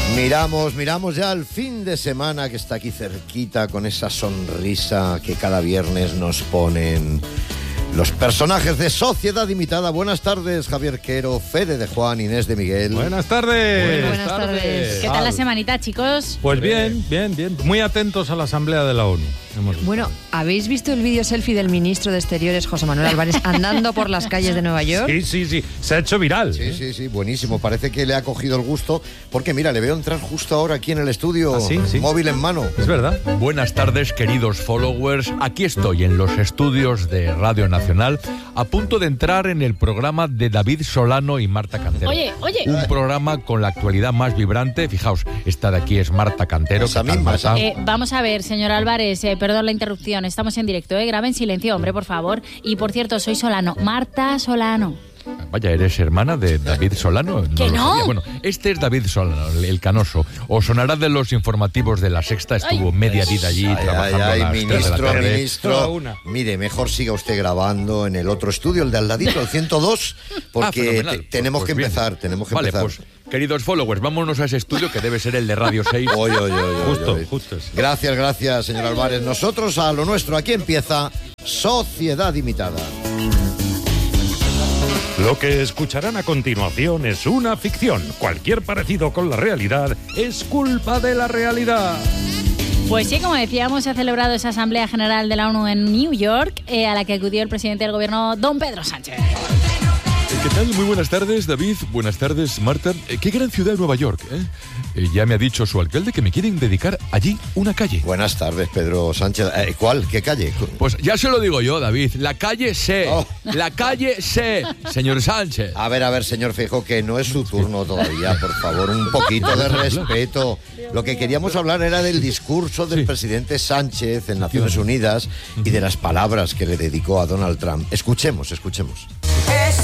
Miramos ya el fin de semana que está aquí cerquita, con esa sonrisa que cada viernes nos ponen los personajes de Sociedad Imitada. Buenas tardes, Javier Quero, Fede de Juan, Inés de Miguel. Buenas tardes. Buenas tardes. ¿Qué tal la semanita, chicos? Pues bien. Muy atentos a la Asamblea de la ONU. Bueno, ¿habéis visto el vídeo selfie del ministro de Exteriores, José Manuel Álvarez, andando por las calles de Nueva York? Sí. Se ha hecho viral. Sí, buenísimo. Parece que le ha cogido el gusto, porque mira, le veo entrar justo ahora aquí en el estudio, Sí. móvil en mano. Es verdad. Buenas tardes, queridos followers. Aquí estoy en los estudios de Radio Nacional, a punto de entrar en el programa de David Solano y Marta Cantero. Oye. Un programa con la actualidad más vibrante. Fijaos, esta de aquí es Marta Cantero. Esa ¿Qué tal, misma, Marta? Vamos a ver, señor Álvarez, perdón la interrupción, estamos en directo, grave en silencio, hombre, por favor. Y por cierto, soy Solano, Marta Solano. Vaya, ¿eres hermana de David Solano? ¿Que lo no? sabía. Bueno, este es David Solano, el canoso. Os sonará de los informativos de La Sexta. Estuvo media vida allí trabajando a las 3 de la tarde. Ministro. Mire, mejor siga usted grabando en el otro estudio, el de al ladito, el 102, porque fenomenal. tenemos que bien. empezar, Vale, pues, queridos followers, vámonos a ese estudio que debe ser el de Radio 6. Oye. Justo. Gracias, señor Álvarez. Nosotros a lo nuestro. Aquí empieza Sociedad Imitada. Lo que escucharán a continuación es una ficción. Cualquier parecido con la realidad es culpa de la realidad. Pues sí, como decíamos, se ha celebrado esa Asamblea General de la ONU en New York, a la que acudió el presidente del gobierno, don Pedro Sánchez. ¿Qué tal? Muy buenas tardes, David. Buenas tardes, Marta. Qué gran ciudad Nueva York, ya me ha dicho su alcalde que me quieren dedicar allí una calle. Buenas tardes, Pedro Sánchez. ¿Cuál? ¿Qué calle? Pues ya se lo digo yo, David. La calle C. Oh. La calle C, señor Sánchez. A ver, señor Feijóo, que no es su turno todavía, por favor, un poquito de respeto. Lo que queríamos hablar era del discurso del presidente Sánchez en Naciones Unidas y de las palabras que le dedicó a Donald Trump. Escuchemos.